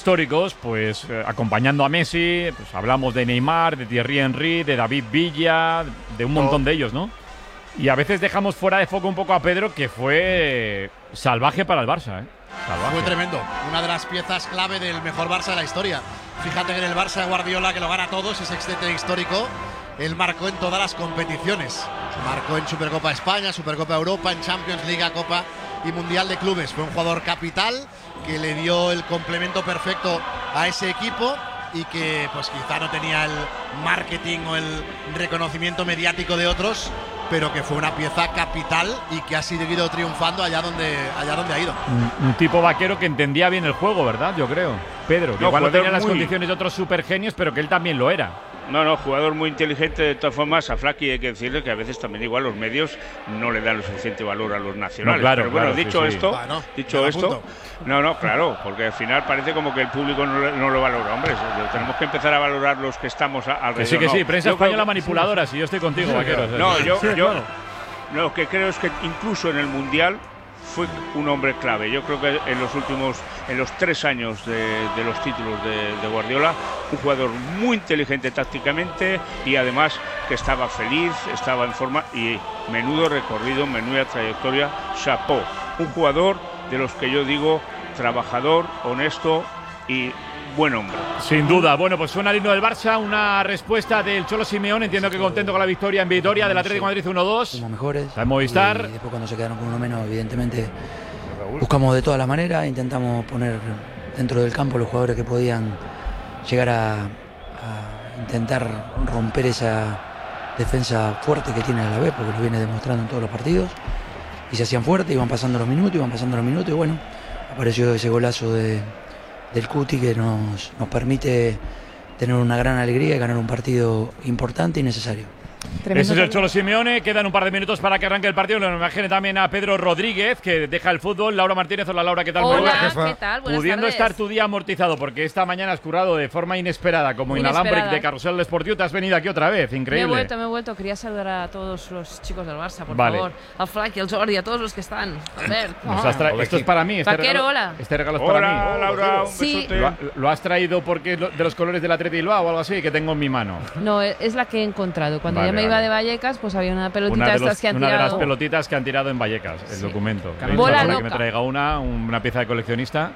históricos, pues acompañando a Messi, pues hablamos de Neymar, de Thierry Henry, de David Villa, de un montón de ellos, ¿no? Y a veces dejamos fuera de foco un poco a Pedro, que fue salvaje para el Barça, ¿eh? Salvaje. Fue tremendo. Una de las piezas clave del mejor Barça de la historia. Fíjate que en el Barça de Guardiola, que lo gana todo, ese sextete histórico, él marcó en todas las competiciones. Marcó en Supercopa España, Supercopa Europa, en Champions, Liga, Copa y Mundial de Clubes. Fue un jugador capital que le dio el complemento perfecto a ese equipo y que pues quizá no tenía el marketing o el reconocimiento mediático de otros, pero que fue una pieza capital y que ha seguido triunfando allá donde ha ido. Un tipo vaquero que entendía bien el juego, ¿verdad? Yo creo. Pedro, que igual no tenía las condiciones de otros supergenios, pero que él también lo era. No, jugador muy inteligente. De todas formas, a Flaky hay que decirle que a veces también igual los medios no le dan lo suficiente valor a los nacionales. No, claro, pero bueno, claro, dicho sí. esto, Apunto. claro, porque al final parece como que el público no lo valora. Hombre, tenemos que empezar a valorar los que estamos alrededor. Que sí, prensa yo española manipuladora, si yo estoy contigo, vaquero. No, yo lo que creo es que incluso en el Mundial fue un hombre clave. Yo creo que en los 3 años de los títulos de Guardiola, un jugador muy inteligente tácticamente y además que estaba feliz, estaba en forma y menudo recorrido, menuda trayectoria. Chapeau, un jugador de los que yo digo trabajador, honesto y buen hombre. Sin duda. Bueno, pues suena el himno del Barça, una respuesta del Cholo Simeone. Entiendo que contento con la victoria en Vitoria del Atlético de Madrid 1-2. Somos mejores. Está en Movistar. Y después cuando se quedaron con uno menos, evidentemente buscamos de todas las maneras, intentamos poner dentro del campo los jugadores que podían llegar a intentar romper esa defensa fuerte que tiene la vez, porque lo viene demostrando en todos los partidos. Y se hacían fuertes, iban pasando los minutos, y bueno, apareció ese golazo del Cuti que nos permite tener una gran alegría y ganar un partido importante y necesario. Ese es el Cholo Simeone. Quedan un par de minutos para que arranque el partido. Lo imagine también a Pedro Rodríguez, que deja el fútbol. Laura Martínez. Hola, Laura, ¿qué tal? Hola, ¿qué tal? Buenas Pudiendo tardes. estar tu día amortizado, porque esta mañana has currado de forma inesperada, como inalámbrico de Carrusel Deportivo. Te has venido aquí otra vez, increíble. Me he vuelto. Quería saludar a todos los chicos del Barça, por Vale. favor. Al Flaky, al Jordi, a todos los que están. A ver. Esto es para mí. Vaquero, hola. Este regalo es Hola, para mí. Laura, un Sí. besote. ¿Lo has traído porque es de los colores del Atleti Bilbao o algo así, que tengo en mi mano? No, es la que he encontrado. Cuando Vale, ya me iba vale. de Vallecas, pues había una pelotita estas que han una de las tirado. pelotitas que han tirado en Vallecas, el documento. Bola Para loca. que me traiga una pieza de coleccionista.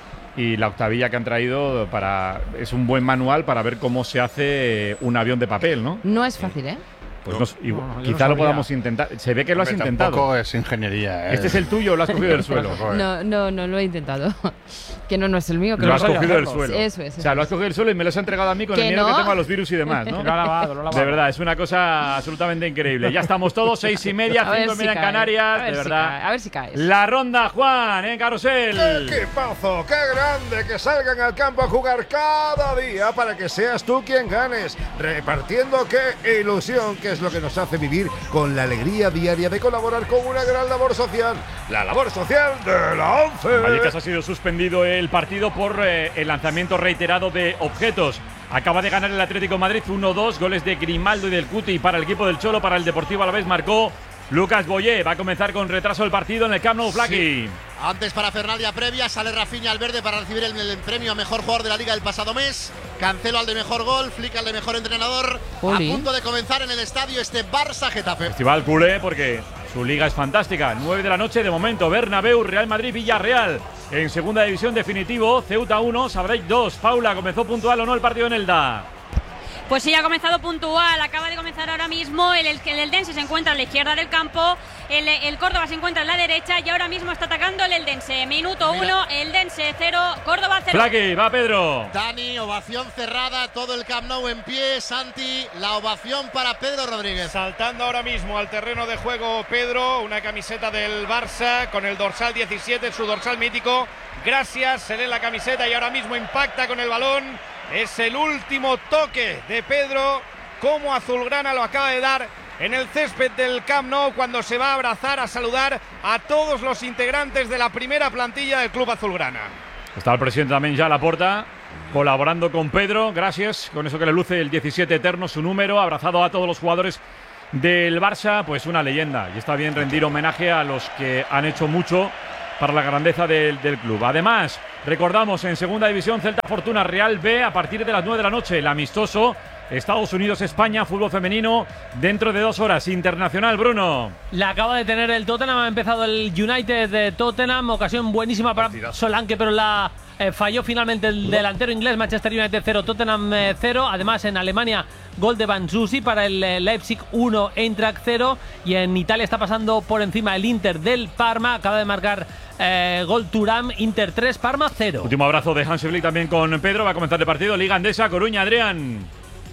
Y la octavilla que han traído es un buen manual para ver cómo se hace un avión de papel, ¿no? No es fácil, ¿eh? Pues quizá lo podamos intentar. Se ve que lo has intentado. Tampoco es ingeniería, ¿eh? ¿Este es el tuyo o lo has cogido del suelo? No, lo he intentado. Que no es el mío. Que Lo has cogido del suelo. Eso es. O sea, lo has cogido del suelo y me lo has entregado a mí con el miedo que tengo a los virus y demás, ¿no? Lo ha lavado. De verdad, es una cosa absolutamente increíble. Ya estamos todos, 6:30, 5:30 en Canarias. De verdad. A ver si caes. La ronda, Juan, en Carrusel. ¡Qué equipazo! ¡Qué grande! Que salgan al campo a jugar cada día para que seas tú quien ganes. Repartiendo qué ilusión, que es lo que nos hace vivir con la alegría diaria de colaborar con una gran labor social. La labor social de la ONCE. Vallecas ha sido suspendido el partido por el lanzamiento reiterado de objetos. Acaba de ganar el Atlético de Madrid 1-2, goles de Grimaldo y del Cuti para el equipo del Cholo. Para el Deportivo Alavés marcó Lucas Boyé. Va a comenzar con retraso el partido en el Camp Nou, Flaky. Sí. Antes para Fernalia previa, sale Rafinha al verde para recibir el premio a mejor jugador de la Liga del pasado mes. Cancelo al de mejor gol, Flick al de mejor entrenador. Jolín. A punto de comenzar en el estadio este Barça-Getafe. Festival culé porque su liga es fantástica. 9 de la noche de momento. Bernabéu, Real Madrid, Villarreal. En segunda división definitivo, Ceuta 1, Sabadell 2. Paula, ¿comenzó puntual o no el partido en Elda? Pues sí, ha comenzado puntual, acaba de comenzar ahora mismo, el Eldense se encuentra a la izquierda del campo, el Córdoba se encuentra a la derecha y ahora mismo está atacando el Eldense. Minuto 1, Eldense 0, Córdoba 0. Flaky, va Pedro. Dani, ovación cerrada, todo el Camp Nou en pie. Santi, la ovación para Pedro Rodríguez. Saltando ahora mismo al terreno de juego Pedro, una camiseta del Barça con el dorsal 17, su dorsal mítico. Gracias, se lee la camiseta y ahora mismo impacta con el balón. Es el último toque de Pedro, como Azulgrana lo acaba de dar en el césped del Camp Nou cuando se va a abrazar, a saludar a todos los integrantes de la primera plantilla del Club Azulgrana. Está el presidente también ya a la puerta, colaborando con Pedro, gracias, con eso que le luce el 17 eterno, su número, abrazado a todos los jugadores del Barça, pues una leyenda. Y está bien rendir homenaje a los que han hecho mucho para la grandeza del club. Además, recordamos en segunda división Celta Fortuna Real B a partir de las 9 de la noche, el amistoso Estados Unidos-España, fútbol femenino, dentro de 2 horas. Internacional, Bruno. La acaba de tener el Tottenham, ha empezado el United de Tottenham, ocasión buenísima para Solanke, pero la falló finalmente el delantero inglés. Manchester United 0, Tottenham 0. Además, en Alemania, gol de Banzusi para el Leipzig 1, Eintracht 0. Y en Italia está pasando por encima el Inter del Parma, acaba de marcar gol Thuram, Inter 3, Parma 0. Último abrazo de Hansi Flick también con Pedro. Va a comenzar el partido, Liga Endesa, Coruña, Adrián.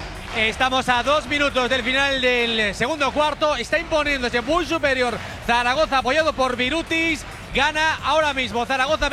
Estamos a 2 minutos del final del segundo cuarto. Está imponiéndose muy superior Zaragoza, apoyado por Virutis. Gana ahora mismo Zaragoza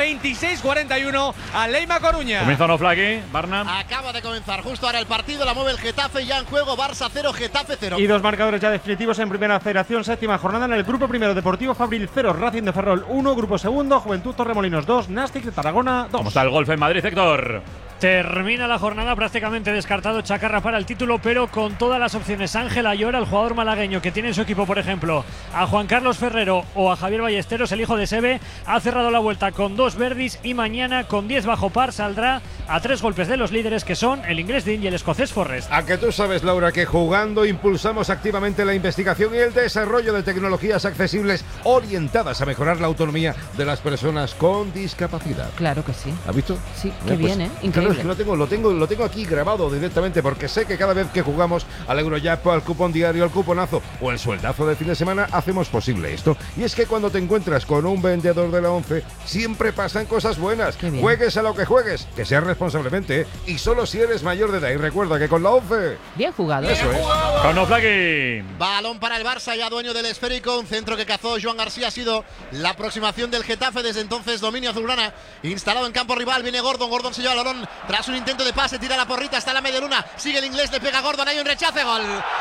26-41 a Leima Coruña. Comienza Oflaki, Barna. Acaba de comenzar justo ahora el partido, la mueve el Getafe, ya en juego Barça 0, Getafe 0. Y 2 marcadores ya definitivos en Primera Federación, séptima jornada en el grupo primero. Deportivo Fabril 0, Racing de Ferrol 1, grupo segundo, Juventud Torremolinos 2, Nastic de Tarragona 2. ¿Cómo está el golf en Madrid, Héctor? Termina la jornada prácticamente descartado Chacarra para el título, pero con todas las opciones. Ángel Ayora, el jugador malagueño que tiene en su equipo, por ejemplo, a Juan Carlos Ferrero o a Javier Ballesteros, el hijo de Seve, ha cerrado la vuelta con 2 verdis y mañana con 10 bajo par saldrá a 3 golpes de los líderes, que son el inglés Dean y el escocés Forrest. A que tú sabes, Laura, que jugando impulsamos activamente la investigación y el desarrollo de tecnologías accesibles orientadas a mejorar la autonomía de las personas con discapacidad. Claro que sí. ¿Has visto? Sí, qué bien, increíble. Claro, es que lo tengo aquí grabado directamente, porque sé que cada vez que jugamos al Eurojackpot, al cupón diario, al cuponazo o el sueldazo de fin de semana, hacemos posible esto. Y es que cuando te encuentras con un vendedor de la 11, siempre pasan cosas buenas. Juegues a lo que juegues, que seas responsablemente, ¿eh? Y solo si eres mayor de edad. Y recuerda que con la 11… Bien jugado. Eso es. Con Oflaki. Balón para el Barça, ya dueño del esférico. Un centro que cazó Joan García, ha sido la aproximación del Getafe. Desde entonces dominio azulgrana instalado en campo rival. Viene Gordon se lleva el balón tras un intento de pase, tira la porrita hasta la media luna, sigue el inglés, le pega a Gordon, hay un rechace, gol.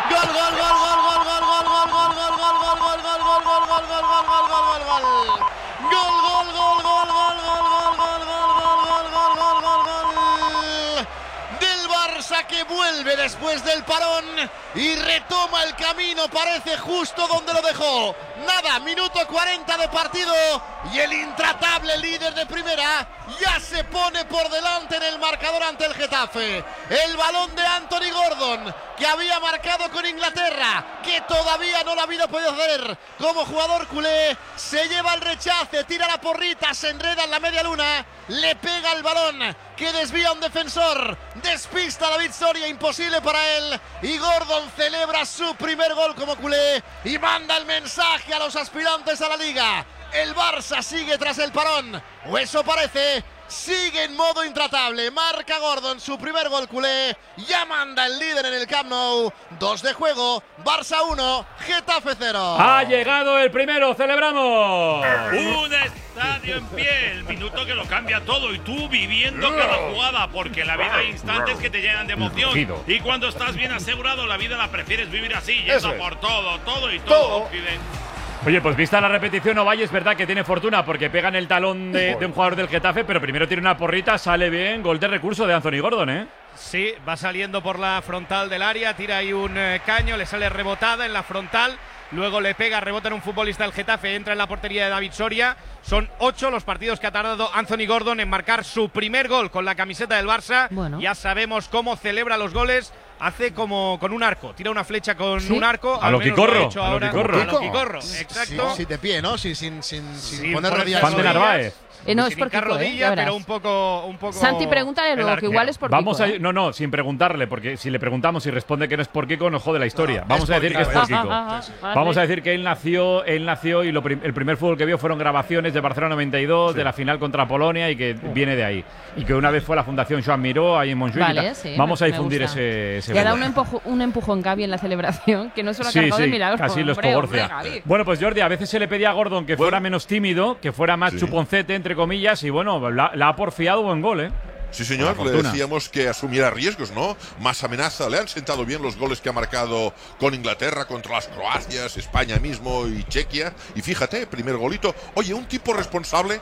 Del Barça, que vuelve después del parón y retoma el camino, parece justo donde lo dejó. Nada, minuto 40 de partido y el intratable líder de primera ya se pone por delante en el marcador ante el Getafe. El balón de Anthony Gordon, que había marcado con Inglaterra, que todavía no lo había podido hacer como jugador culé, se lleva el rechace, tira la porrita, se enreda en la media luna, le pega el balón que desvía a un defensor, despista a David Soria, imposible para él, y Gordon celebra su primer gol como culé y manda el mensaje a los aspirantes a la Liga. El Barça sigue tras el parón, o eso parece, sigue en modo intratable. Marca Gordon su primer gol culé, ya manda el líder en el Camp Nou. 2 de juego, Barça 1, Getafe 0. Ha llegado el primero, celebramos. Un estadio en pie, el minuto que lo cambia todo y tú viviendo cada jugada, porque en la vida hay instantes que te llenan de emoción y cuando estás bien asegurado la vida la prefieres vivir así, yendo por todo y todo. Oye, pues vista la repetición, Ovalle, es verdad que tiene fortuna porque pega en el talón de un jugador del Getafe, pero primero tiene una porrita, sale bien, gol de recurso de Anthony Gordon, ¿eh? Sí, va saliendo por la frontal del área, tira ahí un caño, le sale rebotada en la frontal, luego le pega, rebota en un futbolista del Getafe, entra en la portería de David Soria. Son 8 los partidos que ha tardado Anthony Gordon en marcar su primer gol con la camiseta del Barça. Bueno. Ya sabemos cómo celebra los goles. Hace como con un arco, tira una flecha con un arco. A lo Quicorro. A lo Quicorro, exacto. Sí, de pie, ¿no? Sin poner rodillas. Fan de Narváez. No, es por rodilla, pero un poco. Santi, pregúntale luego, que igual es por Vamos Kiko, No, sin preguntarle, porque si le preguntamos y responde que no es por Kiko, nos jode la historia. Vamos a decir que es por Kiko. Vamos a decir que él nació y el primer fútbol que vio fueron grabaciones de Barcelona 92, de la final contra Polonia, y que viene de ahí. Y que una vez fue a la Fundación Joan Miró, ahí en Montjuic. Vamos a difundir ese le ha dado un empujón Gaby en la celebración, que no solo ha cargado de milagro. Casi lo escoborcia. Bueno, pues Jordi, a veces se le pedía a Gordon que fuera menos tímido, que fuera más chuponcete, entre comillas, y bueno, la ha porfiado buen gol, ¿eh? Sí, señor, le decíamos que asumiera riesgos, ¿no? Más amenaza, le han sentado bien los goles que ha marcado con Inglaterra, contra las Croacias, España mismo y Chequia. Y fíjate, primer golito. Oye, un tipo responsable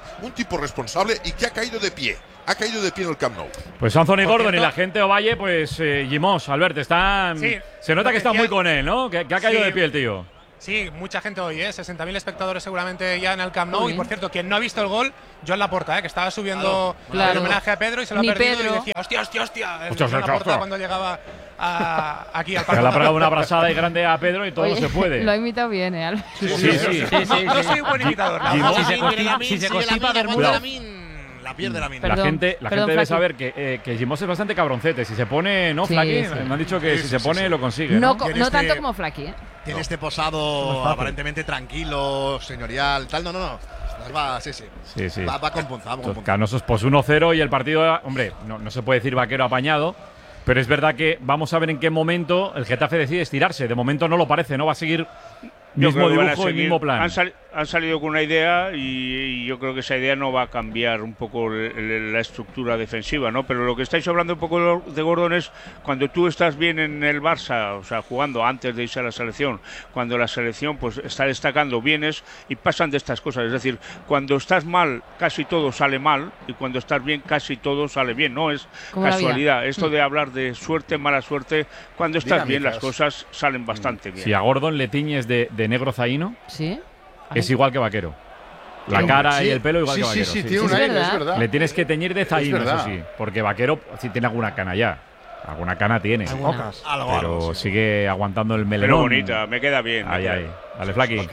y que ha caído de pie. Ha caído de pie en el Camp Nou. Pues Anthony Gordon y la gente de Ovalle, pues Gimós, Albert, están… se nota que está muy con él, ¿no? Que ha caído de pie el tío. Sí, mucha gente hoy, 60.000 espectadores seguramente ya en el Camp Nou. Y por cierto, quien no ha visto el gol, Joan Laporta, que estaba subiendo el homenaje a Pedro y se lo ha perdido. Y decía, hostia. Joan Laporta cuando llegaba aquí al parque. Le ha pegado una abrazada y grande a Pedro y todo se puede. Lo ha imitado bien, Álvaro. Sí. No soy un buen imitador. Si se constipa Bermuda. La pierde la mina. La gente debe saber que Jimos es bastante cabroncete. Si se pone, ¿no, Flaky? Me han dicho que si se pone lo consigue. No tanto como Flaky, Tiene este posado aparentemente tranquilo, señorial, tal. No. Va, sí. Va con punza. Canosos, pues 1-0 y el partido, hombre, no se puede decir vaquero apañado. Pero es verdad que vamos a ver en qué momento el Getafe decide estirarse. De momento no lo parece, no va a seguir mismo dibujo y mismo plan. Han salido con una idea y yo creo que esa idea no va a cambiar un poco la estructura defensiva, ¿no? Pero lo que estáis hablando un poco de Gordon es cuando tú estás bien en el Barça, o sea, jugando antes de irse a la selección, cuando la selección pues está destacando, vienes y pasan de estas cosas. Es decir, cuando estás mal, casi todo sale mal, y cuando estás bien, casi todo sale bien. No es casualidad. Esto de hablar de suerte, mala suerte, cuando estás bien las cosas salen bastante bien. Si a Gordon le tiñes de negro zaino, ¿sí? Es igual que Vaquero. La cara y el pelo igual que Vaquero. Sí, tiene un aire, es verdad. Le tienes que teñir de zaino, eso sí. Porque Vaquero sí tiene alguna cana ya. Alguna cana tiene. Pero sigue aguantando el melenón. Pero bonita, me queda bien. Ahí. Dale, Flaky.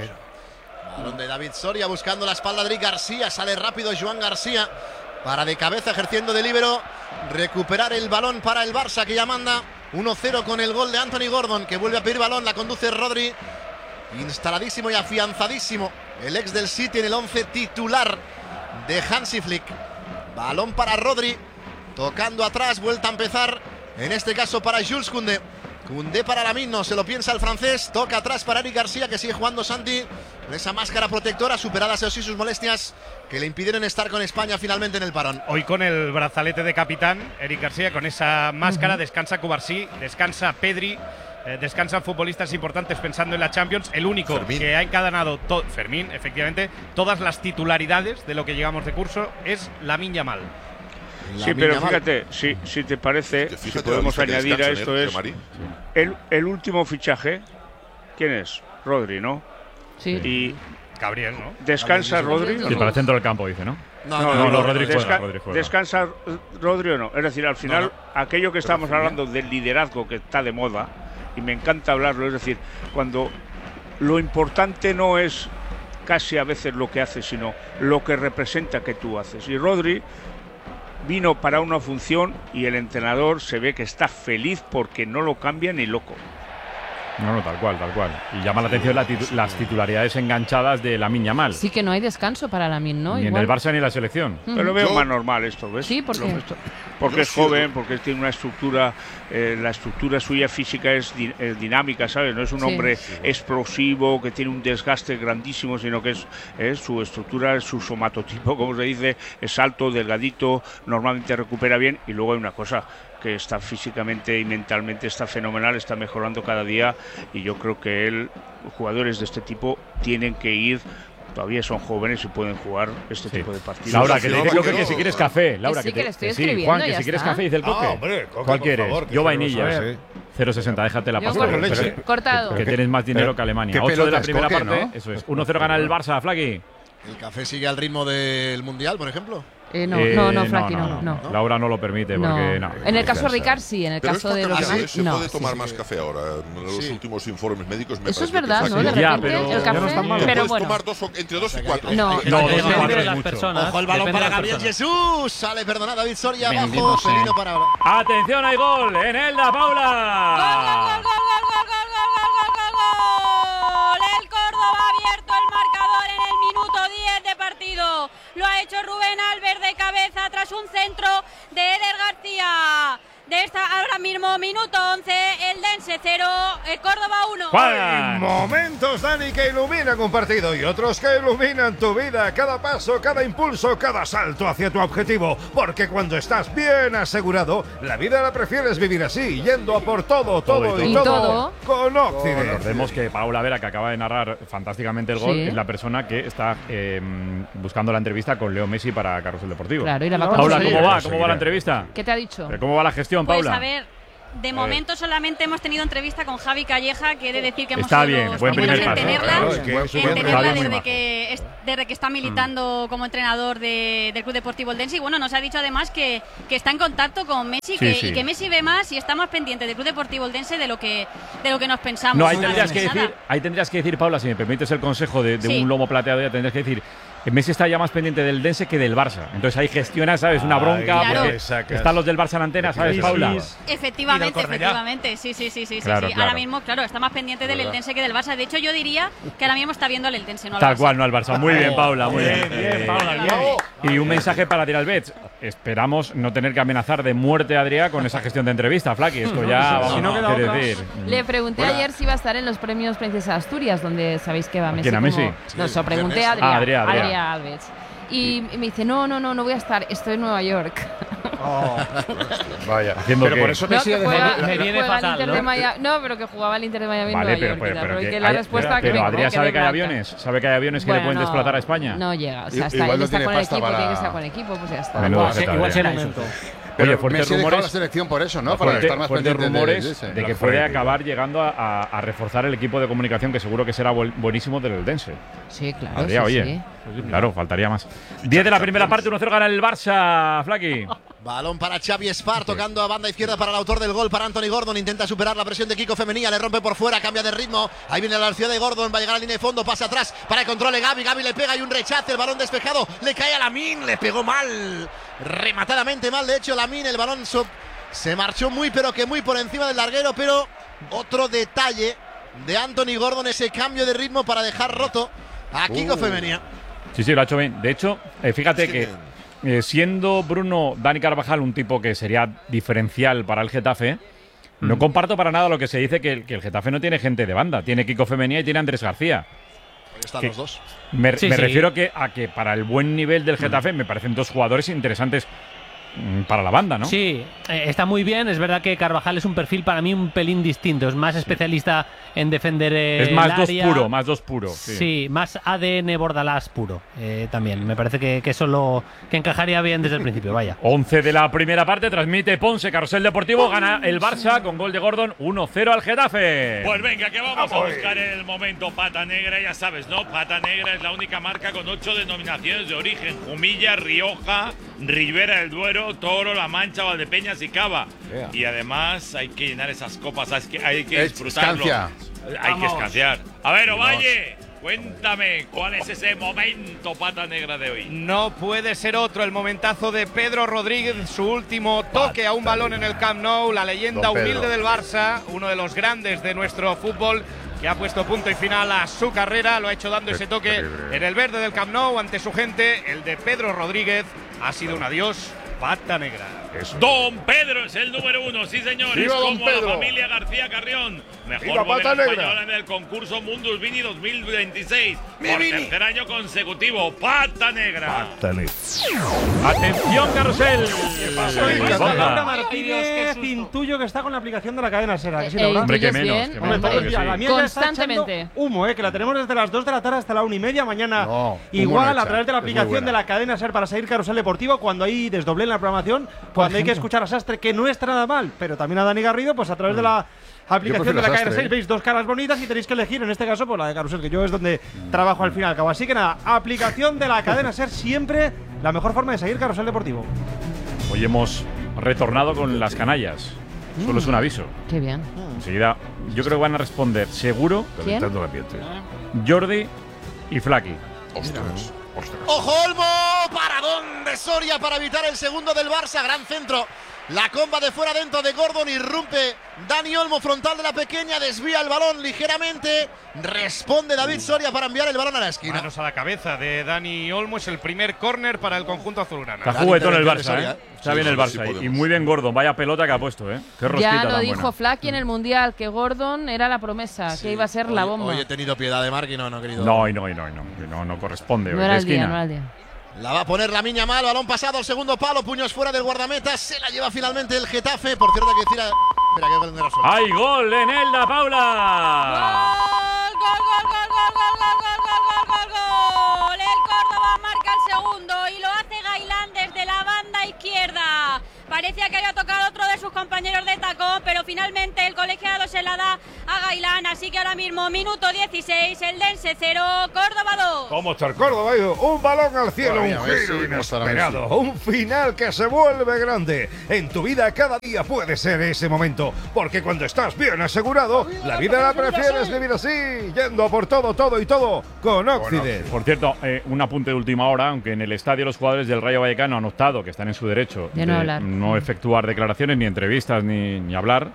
Balón de David Soria buscando la espalda de Eric García. Sale rápido Joan García para de cabeza ejerciendo de líbero. Recuperar el balón para el Barça que ya manda 1-0 con el gol de Anthony Gordon, que vuelve a pedir balón. La conduce Rodri. Instaladísimo y afianzadísimo el ex del City en el 11 titular de Hansi Flick. Balón para Rodri, tocando atrás, vuelta a empezar, en este caso para Jules Koundé. Koundé para Lamine, no se lo piensa el francés, toca atrás para Eric García, que sigue jugando Santi con esa máscara protectora, superadas así sus molestias que le impidieron estar con España finalmente en el parón. Hoy con el brazalete de capitán, Eric García con esa máscara, descansa Cubarsí, descansa Pedri. Descansan futbolistas importantes pensando en la Champions. El único que ha encadenado Fermín, efectivamente, todas las titularidades de lo que llegamos de curso es Lamine Yamal. Sí, pero fíjate, si te parece, si podemos añadir a esto es el último fichaje. ¿Quién es? Rodri, ¿no? Sí. Y Gabriel, ¿no? ¿Descansa Rodri? Sí, para el centro del campo, dice, ¿no? No, Rodri juega. ¿Descansa Rodri o no? Es decir, al final, aquello que estábamos hablando del liderazgo que está de moda, y me encanta hablarlo, es decir, cuando lo importante no es casi a veces lo que haces, sino lo que representa que tú haces. Y Rodri vino para una función y el entrenador se ve que está feliz porque no lo cambia ni loco. No, tal cual. Y llama la atención las titularidades enganchadas de Lamine Yamal. Sí, que no hay descanso para Lamine, ¿no? Ni en el Barça ni en la selección. Pero lo veo más normal esto, ¿ves? Sí, ¿por qué? Porque es joven, porque tiene una estructura, la estructura suya física es dinámica, ¿sabes? No es un hombre explosivo, que tiene un desgaste grandísimo, sino que es su estructura, su somatotipo, como se dice, es alto, delgadito, normalmente recupera bien. Y luego hay una cosa, que está físicamente y mentalmente está fenomenal, está mejorando cada día, y yo creo que jugadores de este tipo tienen que ir, todavía son jóvenes y pueden jugar este tipo de partidos. Laura, que te dice Coque que si quieres café. Laura, que le estoy escribiendo, Juan, que si quieres café, dice el Coque. Hombre, Coque, ¿cuál quieres? favor, yo vainilla. 0,60, déjate la pasta. Cortado. Que tienes más dinero que Alemania. 8 de la primera Coque, parte, ¿no? eso es. 1-0 gana el Barça, Flaky. ¿El café sigue al ritmo del Mundial, por ejemplo? No, Flaky, no. Laura no lo permite porque no. En el caso de Ricard sí, en el caso de los demás se puede tomar más café ahora. En los últimos informes médicos me eso es verdad, ¿no? De ya, repente el café, pero puedes tomar entre 2 y 4. No, Depende de las personas. Ojo el balón para Gabriel Jesús. Sale, perdona, David Soria abajo. Seguido para ahora. Atención, hay gol en Elda, Paula. ¡Gol! El Córdoba ha abierto el marcador en el minuto 10 de partido. Lo ha hecho Rubén Albert de cabeza tras un centro de Eder García. De esta ahora mismo, minuto 11, el Dense 0, el Córdoba 1. Hay momentos, Dani, que iluminan un partido y otros que iluminan tu vida. Cada paso, cada impulso, cada salto hacia tu objetivo. Porque cuando estás bien asegurado, la vida la prefieres vivir así, yendo a por todo con Occident. Recordemos que Paula Vera, que acaba de narrar fantásticamente el gol, es la persona que está buscando la entrevista con Leo Messi para Carrusel Deportivo. Claro, y la Paula, ¿cómo va la entrevista? ¿Qué te ha dicho? ¿Cómo va la gestión, Pues Paula? a ver, De momento solamente hemos tenido entrevista con Javi Calleja, que he de decir que hemos Está bien, buen primer paso. Tenerla desde que está militando como entrenador del Club Deportivo Eldense. Y bueno, nos ha dicho además que está en contacto con Messi y que Messi ve más y está más pendiente del Club Deportivo Eldense de lo que nos pensamos. No, ahí tendrías que decir, Paula, si me permites el consejo de un lomo plateado, ya tendrías que decir Messi está ya más pendiente del Dense que del Barça. Entonces ahí gestiona, ¿sabes? Una bronca. Claro. Porque están los del Barça en antena, ¿sabes, Paula? Efectivamente. Sí. Claro. Ahora mismo, claro, está más pendiente del Eldense que del Barça. De hecho, yo diría que ahora mismo está viendo al Eldense, no al Barça. Tal cual, no al Barça. Muy bien, Paula, muy bien. Bien, Paula, bien. Y un mensaje para tirar al Bets. Esperamos no tener que amenazar de muerte a Adrià con esa gestión de entrevista, Flaki. Esto ya, vamos, quiere decir. Le pregunté ayer si iba a estar en los premios Princesa Asturias, donde sabéis que va Messi. ¿Quién, a Messi? No, se lo pregunté a Adrià Alves. Y me dice, no voy a estar, estoy en Nueva York. Vaya. Pero por eso Messi me viene fatal, ¿no? Pero que jugaba el Inter de Miami vale, en Nueva York. Pero que la respuesta pero que Adrià sabe que hay aviones. ¿Sabe que hay aviones que le pueden desplazar a España? No llega. O sea, está con el equipo, tiene que estar con el equipo, pues ya está. Igual será eso. Pero fuertes rumores la selección por eso, ¿no? Para estar más pendiente rumores de que puede acabar llegando a reforzar el equipo de comunicación, que seguro que será buenísimo del Eldense. Sí, claro. Adrià, oye. Claro, faltaría más. 10 de la primera parte, 1-0 gana el Barça, Flaki. Balón para Xavi Espar, tocando a banda izquierda para el autor del gol, para Anthony Gordon. Intenta superar la presión de Kiko Femenía, le rompe por fuera, cambia de ritmo. Ahí viene la velocidad de Gordon, va a llegar a la línea de fondo, pasa atrás para el control de Gavi. Gavi le pega y un rechace, el balón despejado, le cae a Lamine, le pegó mal, rematadamente mal. De hecho, Lamine, el balón se marchó muy, pero que muy por encima del larguero. Pero otro detalle de Anthony Gordon, ese cambio de ritmo para dejar roto a Kiko Femenía. Sí, lo ha hecho bien. De hecho, fíjate que siendo Bruno Dani Carvajal un tipo que sería diferencial para el Getafe, no comparto para nada lo que se dice que el Getafe no tiene gente de banda. Tiene Kiko Femenía y tiene Andrés García. Ahí están los dos. Me refiero a que para el buen nivel del Getafe me parecen dos jugadores interesantes para la banda, ¿no? Sí, está muy bien. Es verdad que Carvajal es un perfil para mí un pelín distinto. Es más especialista en defender es más dos puro. Sí, más ADN Bordalás puro. También me parece que eso lo que encajaría bien desde el principio. Vaya. 11 de la primera parte, transmite Ponce, Carrusel Deportivo, gana el Barça con gol de Gordon, 1-0 al Getafe. Pues venga, que vamos a buscar el momento Pata Negra, ya sabes, ¿no? Pata Negra es la única marca con 8 denominaciones de origen: Jumilla, Rioja, Ribera del Duero, Toro, La Mancha, Valdepeñas y Cava. Y además hay que llenar esas copas, hay que disfrutarlo. Hay que escanciar. A ver, Ovalle, cuéntame, ¿cuál es ese momento Pata Negra de hoy? No puede ser otro, el momentazo de Pedro Rodríguez, su último toque a un balón en el Camp Nou, la leyenda humilde del Barça, uno de los grandes de nuestro fútbol, que ha puesto punto y final a su carrera, lo ha hecho dando ese toque en el verde del Camp Nou ante su gente. El de Pedro Rodríguez ha sido un adiós Pata Negra. Don Pedro es el número 1, sí señores, ¡Viva como Don Pedro! la familia García Carrión, mejor ¡Viva Pata modelo Negra! española en el concurso Mundus Vini 2026, ¡Mi por Vini! tercer año consecutivo, Pata Negra. Atención, Carrusel. Laura Martínez, intuyo que está con la aplicación de la cadena SER. ¿Que sí, Laura? Hombre, que menos. bien, Que menos Todo el día. que La sí. mía ya está Constantemente. echando humo, que la tenemos desde las 2 de la tarde hasta la 1:30 mañana. No, igual humo no a echa, través de la es muy aplicación buena. de la cadena SER para seguir Carrusel Deportivo cuando hay desdoblé en la programación, cuando hay que escuchar a Sastre, que no está nada mal, pero también a Dani Garrido, pues a través de la aplicación de prefiero la cadena Sastre, 6 veis dos caras bonitas y tenéis que elegir, en este caso, pues la de Carrusel, que yo es donde trabajo al fin y al cabo. Así que nada, aplicación de la cadena SER, siempre la mejor forma de seguir Carrusel Deportivo. Hoy hemos retornado con las canallas. Solo es un aviso. Qué bien. Enseguida, yo creo que van a responder seguro ¿Quién? Calentando el ambiente. Jordi y Flaki. Ostras. ¡Ojo, Olmo! Paradón de Soria para evitar el segundo del Barça. Gran centro. La comba de fuera dentro de Gordon, irrumpe Dani Olmo, frontal de la pequeña, desvía el balón ligeramente. Responde David Soria para enviar el balón a la esquina. Manos a la cabeza de Dani Olmo, es el primer córner para el conjunto azulgrana. Está juguetón el Barça, Soria. Está bien el Barça. Y muy bien Gordon. Vaya pelota que ha puesto, Qué rosquita Ya lo tan dijo buena. Flaky en el Mundial, que Gordon era la promesa, que iba a ser la bomba. Hoy he tenido piedad de Marc y no he querido. No corresponde. No hoy. era De el día, esquina. no era el día. La va a poner la Miña mal, balón pasado al segundo palo, puños fuera del guardameta, se la lleva finalmente el Getafe. Por cierto, hay que decir espera, que gol de Rasol. ¡Hay gol en Elda, Paula! ¡Gol! El Córdoba marca el segundo y lo hace Gailán desde la banda izquierda. Parecía que había tocado otro de sus compañeros de taco. sacó, pero finalmente el colegiado se la da a Gailán, así que ahora mismo minuto 16, Eldense 0, Córdoba 2. ¿Cómo está el Córdoba? Un balón al cielo, un giro inesperado, un final que se vuelve grande. En tu vida cada día puede ser ese momento, porque cuando estás bien asegurado, la vida la prefieres vivir así, yendo a por todo y todo con Occident. Por cierto, un apunte de última hora, aunque en el estadio los jugadores del Rayo Vallecano han optado, que están en su derecho de no efectuar declaraciones, ni entrevistas, ni hablar,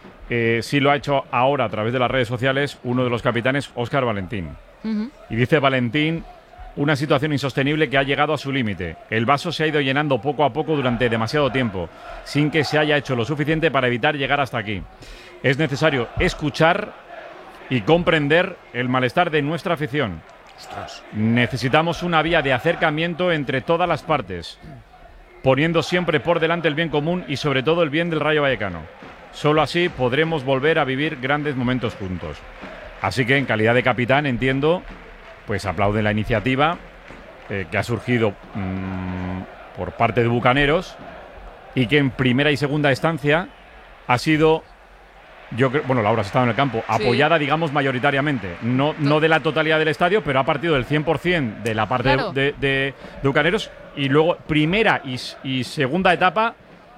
sí lo ha hecho ahora a través de las redes sociales uno de los capitanes, Óscar Valentín. Y dice Valentín: una situación insostenible que ha llegado a su límite. El vaso se ha ido llenando poco a poco durante demasiado tiempo, sin que se haya hecho lo suficiente para evitar llegar hasta aquí. Es necesario escuchar y comprender el malestar de nuestra afición. Necesitamos una vía de acercamiento entre todas las partes, poniendo siempre por delante el bien común y sobre todo el bien del Rayo Vallecano. Solo así podremos volver a vivir grandes momentos juntos. Así que en calidad de capitán, entiendo, pues aplaude la iniciativa que ha surgido por parte de Bucaneros y que en primera y segunda instancia ha sido, yo creo, bueno, Laura has estado en el campo, apoyada, digamos, mayoritariamente. No de la totalidad del estadio, pero ha partido del 100% de la parte de Bucaneros, y luego primera y segunda etapa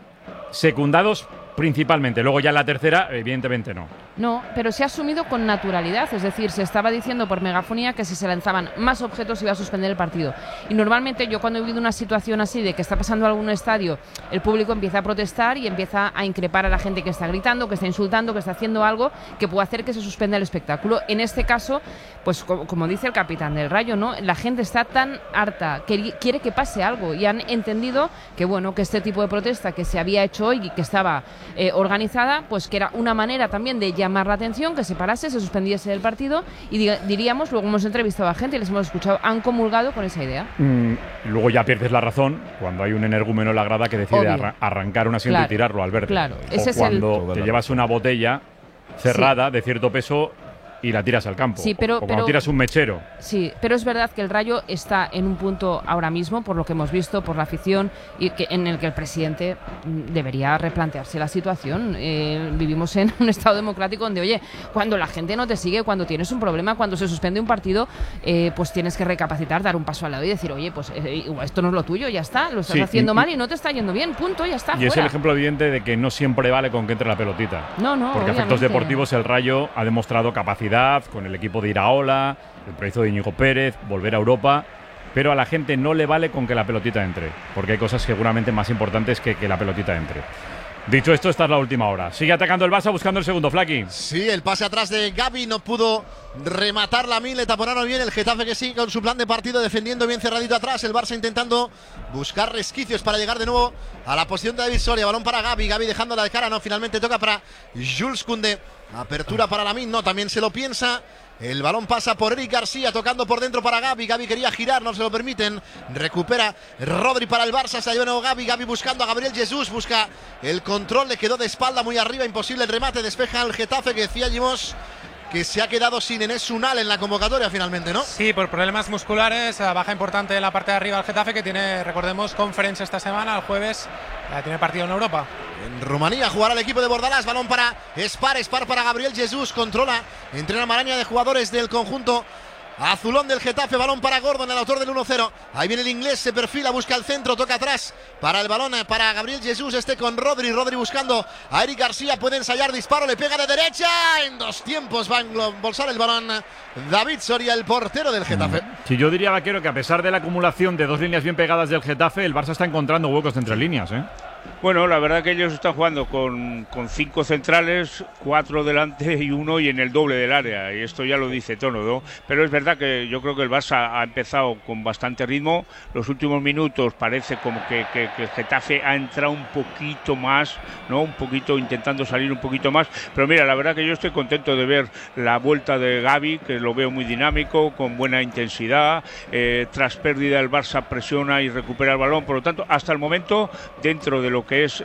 secundados principalmente. Luego ya en la tercera, evidentemente no. No, pero se ha asumido con naturalidad, es decir, se estaba diciendo por megafonía que si se lanzaban más objetos iba a suspender el partido. Y normalmente yo cuando he vivido una situación así de que está pasando algún estadio, el público empieza a protestar y empieza a increpar a la gente que está gritando, que está insultando, que está haciendo algo que puede hacer que se suspenda el espectáculo. En este caso, pues como dice el capitán del Rayo, ¿no? La gente está tan harta que quiere que pase algo y han entendido que bueno, que este tipo de protesta que se había hecho hoy y que estaba organizada, pues que era una manera también de llamar la atención, que se parase, se suspendiese el partido y diríamos, luego hemos entrevistado a gente y les hemos escuchado, han comulgado con esa idea. Luego ya pierdes la razón cuando hay un energúmeno en la grada que decide arrancar un asiento y tirarlo al verde. Claro, o cuando te llevas una botella cerrada de cierto peso y la tiras al campo. Sí, pero cuando tiras un mechero. Sí, pero es verdad que el Rayo está en un punto ahora mismo, por lo que hemos visto, por la afición, y en el que el presidente debería replantearse la situación. Vivimos en un estado democrático donde, oye, cuando la gente no te sigue, cuando tienes un problema, cuando se suspende un partido, pues tienes que recapacitar, dar un paso al lado y decir, oye, pues esto no es lo tuyo, ya está, lo estás haciendo mal y no te está yendo bien, punto, ya está. Y es el ejemplo evidente de que no siempre vale con que entre la pelotita. No, porque a efectos deportivos el Rayo ha demostrado capacidad con el equipo de Iraola, el proyecto de Íñigo Pérez, volver a Europa, pero a la gente no le vale con que la pelotita entre, porque hay cosas seguramente más importantes que la pelotita entre. Dicho esto, esta es la última hora. Sigue atacando el Barça buscando el segundo, Flaky. Sí, el pase atrás de Gavi no pudo rematar la le taponaron bien el Getafe, que sigue con su plan de partido, defendiendo bien cerradito atrás, el Barça intentando buscar resquicios para llegar de nuevo a la posición de David Soria. Balón para Gavi, Gavi dejándola de cara, no, finalmente toca para Jules Koundé. Apertura para Lamine, no, también se lo piensa. El balón pasa por Eric García, tocando por dentro para Gavi. Gavi quería girar, no se lo permiten. Recupera Rodri para el Barça, se lleva Gavi. Gavi buscando a Gabriel Jesús, busca el control, le quedó de espalda muy arriba, imposible el remate, despeja el Getafe, que decía Jimos que se ha quedado sin Enes Unal en la convocatoria finalmente, ¿no? Sí, por problemas musculares, baja importante en la parte de arriba del Getafe, que tiene, recordemos, conferencia esta semana, el jueves, tiene partido en Europa. En Rumanía jugará el equipo de Bordalás, balón para Spar para Gabriel Jesús, controla entre una maraña de jugadores del conjunto azulón del Getafe, balón para Gordon, el autor del 1-0. Ahí viene el inglés, se perfila, busca el centro, toca atrás para el balón, para Gabriel Jesús, con Rodri buscando a Eric García, puede ensayar, disparo, le pega de derecha, en dos tiempos va a embolsar el balón David Soria, el portero del Getafe. Sí, yo diría, Vaquero, que a pesar de la acumulación de dos líneas bien pegadas del Getafe, el Barça está encontrando huecos entre líneas, ¿eh? Bueno, la verdad que ellos están jugando con 5 centrales, 4 delante y 1 y en el doble del área, y esto ya lo dice todo, ¿no? Pero es verdad que yo creo que el Barça ha empezado con bastante ritmo. Los últimos minutos parece como que el Getafe ha entrado un poquito más, ¿no? Un poquito intentando salir un poquito más, pero mira, la verdad que yo estoy contento de ver la vuelta de Gavi, que lo veo muy dinámico, con buena intensidad. Tras pérdida el Barça presiona y recupera el balón, por lo tanto, hasta el momento, dentro de lo que es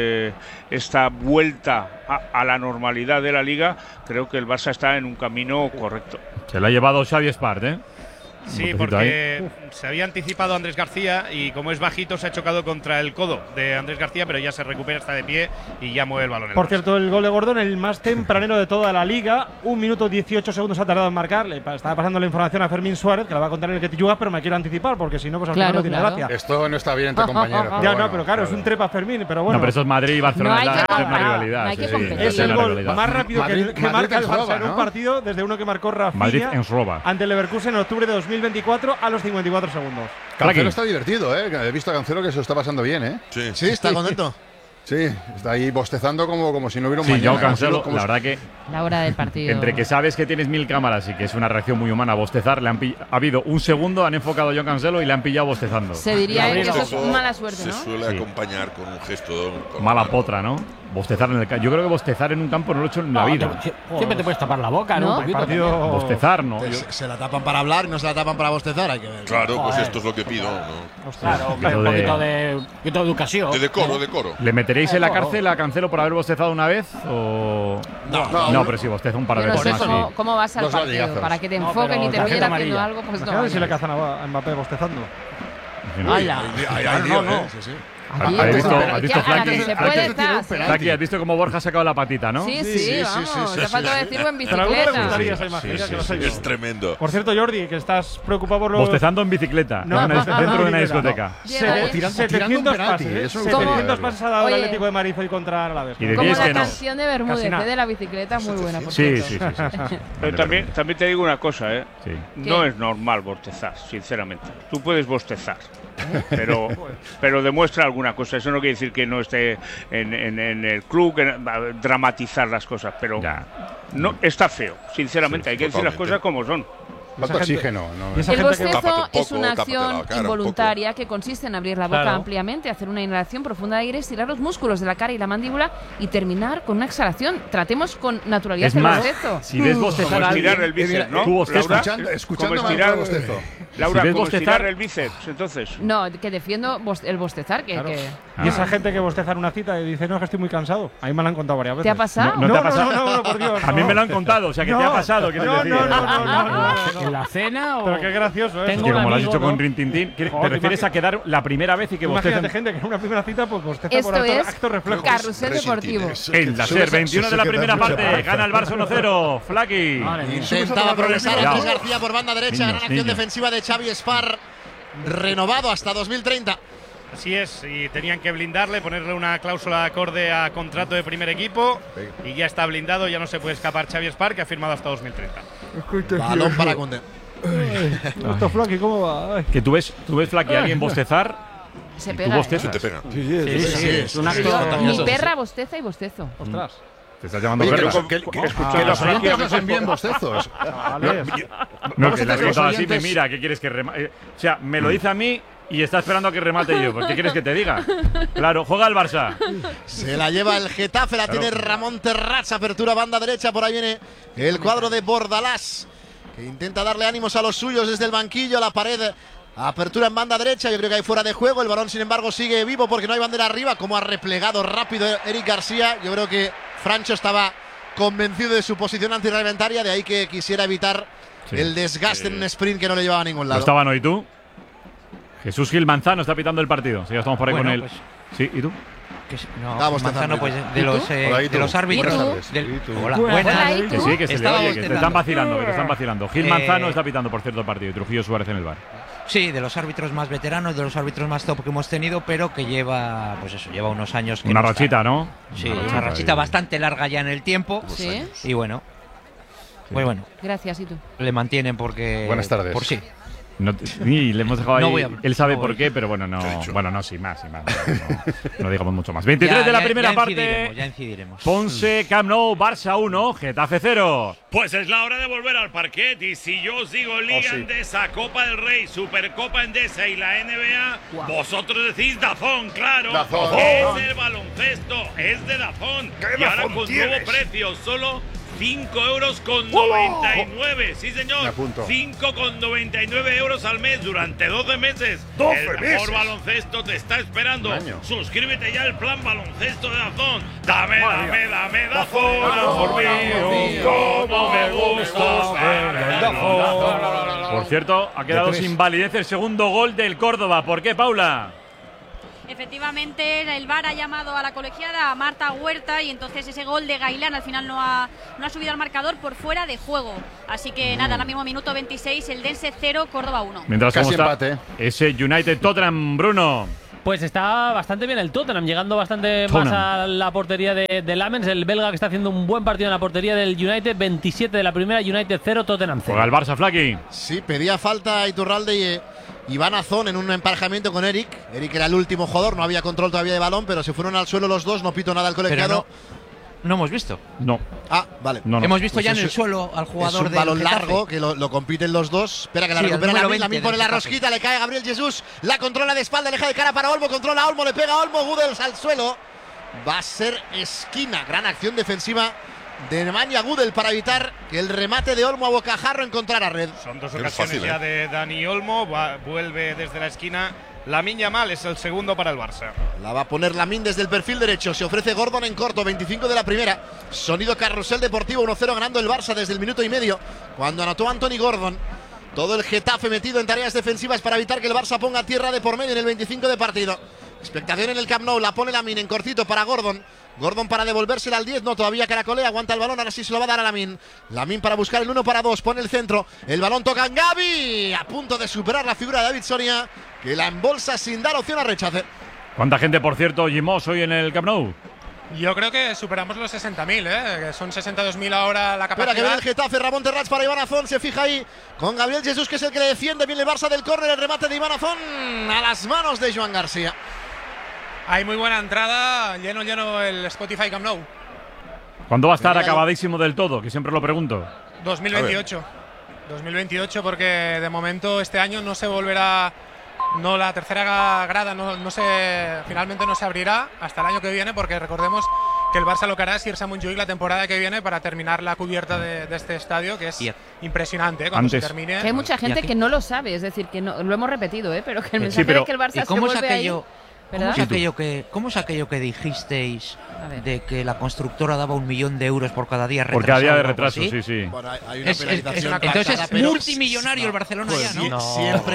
esta vuelta a la normalidad de la Liga, creo que el Barça está en un camino correcto. Se la ha llevado Xavi Espart, ¿eh? Sí, porque se había anticipado Andrés García y como es bajito se ha chocado contra el codo de Andrés García, pero ya se recupera, está de pie y ya mueve el balón. Por cierto, el gol de Gordon, el más tempranero de toda la liga. 1 minuto 18 segundos ha tardado en marcar. Le estaba pasando la información a Fermín Suárez, que la va a contar en el Ketiyuga, pero me quiero anticipar porque si no, pues al final no tiene gracia. Esto no está bien entre compañeros. Ya no, pero claro, es un trepa Fermín, pero bueno. No, pero eso es Madrid y Barcelona, es una rivalidad. Es el gol más rápido que marca el Barça en un partido desde uno que marcó Rafinha ante el Leverkusen en octubre de 2024 a los 54 segundos. Cancelo está divertido, ¿eh? He visto a Cancelo que se lo está pasando bien, ¿eh? Sí, está contento. Sí, está ahí bostezando como si no hubiera un mañana. Yo Cancelo, la verdad que… La hora del partido. Entre que sabes que tienes 1000 cámaras y que es una reacción muy humana bostezar, ha habido un segundo, han enfocado a John Cancelo y le han pillado bostezando. Se diría que eso es mala suerte, ¿no? Se suele acompañar con un gesto… Mala potra, ¿no? Bostezar en el campo. Yo creo que bostezar en un campo no lo he hecho en la vida. Siempre te puedes tapar la boca, ¿no? Bostezar, ¿no? Se la tapan para hablar, no se la tapan para bostezar. Hay que ver. Claro, pues esto es lo que pido, ¿no? Claro, un poquito de educación. De decoro. ¿Le meteréis en la cárcel a Cancelo por haber bostezado una vez? O… No, pero sí, bosteza un par de veces más. ¿Cómo vas al partido? Para que te enfoquen y te miren haciendo algo, pues no. Claro, si le cazan a Mbappé bostezando. ¿Has visto Flaki? ¿Has visto cómo Borja ha sacado la patita, no? Sí, vamos. Te falta decirlo en bicicleta. Es tremendo. Por cierto, Jordi, que estás preocupado por los… Bostezando en bicicleta, dentro de una discoteca. 700 pases. 700 pases ha dado el Atlético de Madrid hoy contra Alavés. Como la canción de Bermúdez, de la bicicleta, muy buena. Sí. Pero también te digo una cosa, ¿eh? No es normal bostezar, sinceramente. Tú puedes bostezar, pero demuestra alguna cosa. Eso no quiere decir que no esté en el club, que dramatizar las cosas, pero no está feo, sinceramente. Hay que decir las cosas como son. Falta oxígeno. El bostezo es una acción involuntaria que consiste en abrir la boca ampliamente, hacer una inhalación profunda de aire, estirar los músculos de la cara y la mandíbula y terminar con una exhalación. Tratemos con naturalidad el bostezo. Si ves bostezar como estirar el bíceps, ¿no? Tú bostezas. Escuchando estirar el bostezo. Laura, si como estirar el bíceps, entonces. No, que defiendo el bostezar. Y esa gente que bosteza en una cita y dice, no, que estoy muy cansado. A mí me lo han contado varias veces. ¿Te ha pasado? ¿No te ha pasado? No, por Dios. A mí me lo han contado, o sea que te ha pasado. No. ¿En la cena o...? Pero qué gracioso, ¿eh? Que como lo has dicho con Rintintín, ¿te refieres a quedar la primera vez y que bostecen? Imagínate gente que en una primera cita pues bosteza Esto por es acto reflejo. Carrusel deportivo. En la SER, 21 de la primera parte, gana el Barça 1-0. Flaki. Intentaba progresar Andrés García por banda derecha, gran acción defensiva de Xavi Espar, renovado hasta 2030. Así es, y tenían que blindarle, ponerle una cláusula acorde a contrato de primer equipo y ya está blindado, ya no se puede escapar Xavi Espar, que ha firmado hasta 2030. Balón para Conde. Esto, Flaki, ¿cómo va? Que tú ves Flaki, a alguien bostezar. Se pega. ¿Tú bostezas? Te pega. Sí, es un acto. Mi perra bosteza y bostezo. Ostras. Te estás llamando perra. Los oyentes hacen bien bostezos. No, que le has contado así, me mira, ¿qué quieres que remate? O sea, me lo dice a mí y está esperando a que remate yo. ¿Por qué quieres que te diga? Claro, juega el Barça. Se la lleva el Getafe, la tiene Ramón Terrats, apertura banda derecha, por ahí viene el cuadro de Bordalás, que intenta darle ánimos a los suyos desde el banquillo, la pared, apertura en banda derecha, yo creo que hay fuera de juego, el balón sin embargo sigue vivo porque no hay bandera arriba, como ha replegado rápido Eric García, yo creo que Francho estaba convencido de su posición antirreglamentaria, de ahí que quisiera evitar el desgaste en un sprint que no le llevaba a ningún lado. ¿No estaban hoy tú? Jesús Gil Manzano está pitando el partido, si ya estamos por ahí con él. Pues, sí, ¿y tú? Manzano, pues de los árbitros. Hola. Que sí, que se le oye, que te están vacilando, Gil Manzano está pitando, por cierto, el partido y Trujillo Suárez en el bar. Sí, de los árbitros más veteranos, de los árbitros más top que hemos tenido, pero que lleva, pues eso, lleva unos años. Que una rachita, ¿no? Sí, una rachita bastante larga ya en el tiempo. Sí. Y bueno. Pues bueno. Gracias, ¿y tú? Le mantienen porque. Buenas tardes. Por sí. Y le hemos dejado ahí. Él sabe no por qué, pero bueno, no. Bueno, no, sin más. No digamos mucho más. 23 de la primera parte. Ya incidiremos. Ponce, Camp Nou, Barça 1, Getafe 0. Pues es la hora de volver al parquet. Y si yo os digo Liga Endesa, Copa del Rey, Supercopa Endesa y la NBA, vosotros decís Dazón, claro. Dazón. Es el baloncesto, es de Dazón. Y ahora con nuevo precio, solo 5,99 €. Sí, señor. 5,99 € al mes durante 12 meses. 12 el mejor baloncesto te está esperando. Suscríbete ya al plan baloncesto de Dazón. Dame Dazón. Amor mío, cómo me gusta ver Dazón. Por cierto, ha quedado sin validez el segundo gol del Córdoba. ¿Por qué, Paula? Efectivamente, el VAR ha llamado a la colegiada, a Marta Huerta, y entonces ese gol de Gailán al final no ha subido al marcador por fuera de juego. Así que nada, ahora mismo minuto 26, el Dense 0, Córdoba 1. Mientras casi empate. Ese United Tottenham, Bruno. Pues está bastante bien el Tottenham, llegando bastante más a la portería de Lamens, el belga que está haciendo un buen partido en la portería del United, 27 de la primera, United 0, Tottenham 0. Juega el Barça, Flaki. Sí, pedía falta a Iturralde y Iván Azón en un emparejamiento con Eric. Eric era el último jugador, no había control todavía de balón, pero se fueron al suelo los dos, no pito nada al colegiado. No hemos visto. No. Ah, vale. No. Hemos visto ya en el suelo al jugador de. Es un balón largo que lo compiten los dos. Espera que la recupera Lamine pone la rosquita, le cae Gabriel Jesús, la controla de espalda, deja de cara para Olmo, controla a Olmo, le pega a Olmo, Gudels al suelo. Va a ser esquina. Gran acción defensiva de Nemanja Gudel para evitar que el remate de Olmo a bocajarro encontrara red. Son dos ocasiones ya de Dani Olmo, vuelve desde la esquina. Lamine Yamal es el segundo para el Barça. La va a poner Lamine desde el perfil derecho. Se ofrece Gordon en corto, 25 de la primera. Sonido carrusel deportivo, 1-0 ganando el Barça desde el minuto y medio, cuando anotó Anthony Gordon. Todo el Getafe metido en tareas defensivas para evitar que el Barça ponga tierra de por medio en el 25 de partido. Expectación en el Camp Nou, la pone Lamine en cortito para Gordon. Gordon para devolvérsela al 10, no, todavía caracolea, aguanta el balón, ahora sí se lo va a dar a Lamine. Lamine para buscar el 1-2, pone el centro, el balón toca en Gavi, a punto de superar la figura de David Soria, que la embolsa sin dar opción a rechace. ¿Cuánta gente, por cierto, Gimos hoy en el Camp Nou? Yo creo que superamos los 60.000, que son 62.000 ahora la capacidad. Espera que viene el Getafe, Ramón Terrats para Iván Azón, se fija ahí con Gabriel Jesús, que es el que le defiende, viene el Barça del córner, el remate de Iván Azón a las manos de Joan García. Hay muy buena entrada, lleno el Spotify Camp Nou. ¿Cuándo va a estar acabadísimo del todo? Que siempre lo pregunto. 2028. 2028, porque de momento este año no se volverá. No, la tercera grada finalmente no se abrirá hasta el año que viene, porque recordemos que el Barça lo que hará es irse a Montjuïc la temporada que viene para terminar la cubierta de este estadio, que es impresionante cuando se termine. Que hay mucha gente que no lo sabe, es decir, que no, lo hemos repetido, pero que el mensaje de que el Barça se vuelve ahí. ¿Cómo es aquello que dijisteis de que la constructora daba 1 millón de euros por cada día retrasado? Por cada día de retraso, sí. Bueno, hay una penalización. Entonces es multimillonario el Barcelona pues ya, ¿no?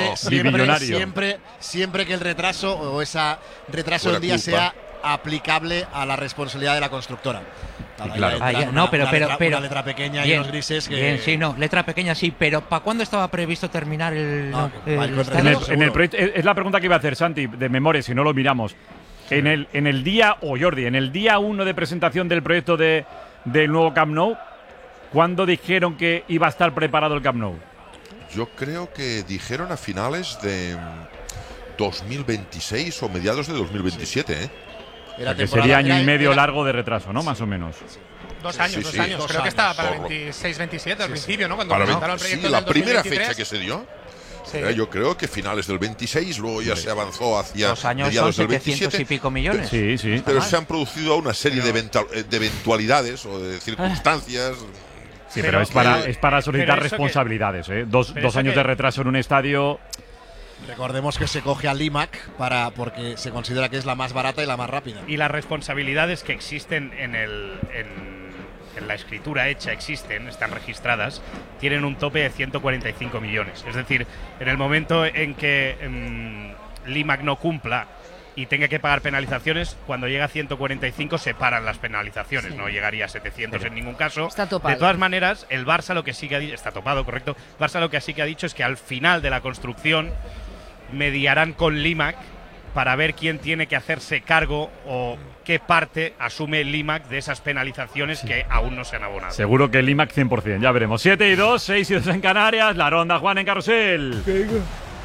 Siempre que el retraso o ese retraso del día sea aplicable a la responsabilidad de la constructora. Claro. Una letra pequeña y unos grises que… Bien, sí, no, letra pequeña sí, pero ¿para cuándo estaba previsto terminar el en el proyecto? Es la pregunta que iba a hacer Santi, de memoria, si no lo miramos. Sí. En el día, Jordi, en el día 1 de presentación del proyecto del nuevo Camp Nou, ¿cuándo dijeron que iba a estar preparado el Camp Nou? Yo creo que dijeron a finales de 2026 o mediados de 2027, O sea, que sería año y medio largo de retraso, ¿no? Más o menos. 2 años, 2 años. Creo que estaba para 26-27 al principio, ¿no? Cuando presentaron el proyecto la primera fecha que se dio. Yo creo que finales del 26, luego ya se avanzó hacia 2 años mediados son del 700 y pico millones. Sí. Pero se han producido una serie de eventualidades o de circunstancias. Sí, pero es para solicitar responsabilidades, Dos años de retraso en un estadio. Recordemos que se coge a Limac porque se considera que es la más barata y la más rápida. Y las responsabilidades que existen en la escritura hecha, están registradas, tienen un tope de 145 millones. Es decir, en el momento en que Limac no cumpla y tenga que pagar penalizaciones, cuando llega a 145 se paran las penalizaciones, no llegaría a 700 en ningún caso. Está topado. De todas maneras, el Barça lo que sí que ha dicho, está topado, correcto. Barça lo que sí que ha dicho es que al final de la construcción mediarán con Limac para ver quién tiene que hacerse cargo o qué parte asume Limac de esas penalizaciones que aún no se han abonado. Seguro que Limac 100%, ya veremos. 7-2, 6-2 en Canarias, la ronda Juan en Carrusel.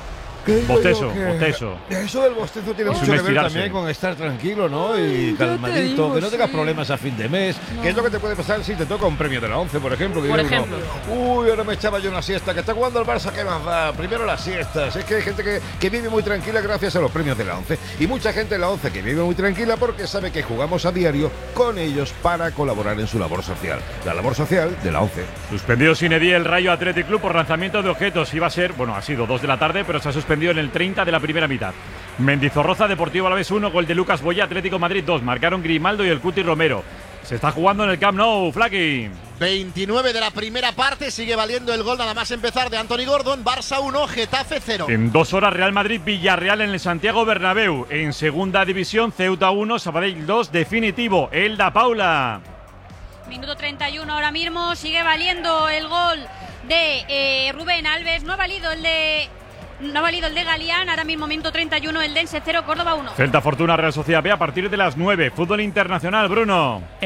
Bostezo. Eso del bostezo tiene mucho que ver también con estar tranquilo, ¿no? Y calmadito, que no tengas problemas a fin de mes. ¿Qué es lo que te puede pasar si te toca un premio de la 11, por ejemplo? Uy, ahora me echaba yo una siesta, que está jugando el Barça, ¿qué más da? Primero las siestas. Es que hay gente que vive muy tranquila gracias a los premios de la 11. Y mucha gente en la 11 que vive muy tranquila porque sabe que jugamos a diario con ellos para colaborar en su labor social. La labor social de la 11. Suspendido sin edie el Rayo Athletic Club por lanzamiento de objetos. Iba a ser, ha sido 2 de la tarde, pero se ha suspendido en el 30 de la primera mitad. Mendizorroza, Deportivo Alavés 1, gol de Lucas Boya, Atlético Madrid 2. Marcaron Grimaldo y el Cuti Romero. Se está jugando en el Camp Nou, Flaky. 29 de la primera parte, sigue valiendo el gol nada más empezar de Anthony Gordon. Barça 1, Getafe 0. En 2 horas Real Madrid-Villarreal en el Santiago Bernabéu. En segunda división, Ceuta 1, Sabadell 2, definitivo. Elda Paula. Minuto 31 ahora mismo, sigue valiendo el gol de Rubén Alves. No ha valido el de Galián. Ahora mismo minuto 31, el Dense 0, Córdoba 1. Celta Fortuna Real Sociedad B a partir de las 9. Fútbol internacional, Bruno.